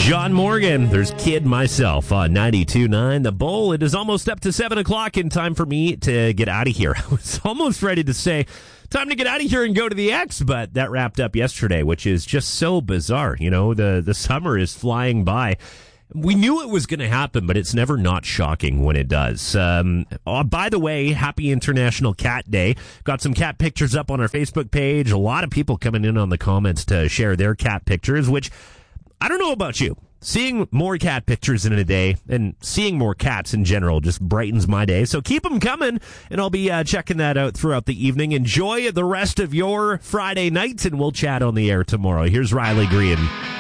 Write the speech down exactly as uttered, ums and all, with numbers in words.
John Morgan, there's Kid Myself on ninety-two point nine The Bull. It is almost up to seven o'clock in time for me to get out of here. I was almost ready to say, time to get out of here and go to the X, but that wrapped up yesterday, which is just so bizarre. You know, the, the summer is flying by. We knew it was going to happen, but it's never not shocking when it does. Um, oh, by the way, happy International Cat Day. Got some cat pictures up on our Facebook page. A lot of people coming in on the comments to share their cat pictures, which I don't know about you. Seeing more cat pictures in a day and seeing more cats in general just brightens my day. So keep them coming, and I'll be uh, checking that out throughout the evening. Enjoy the rest of your Friday night, and we'll chat on the air tomorrow. Here's Riley Green.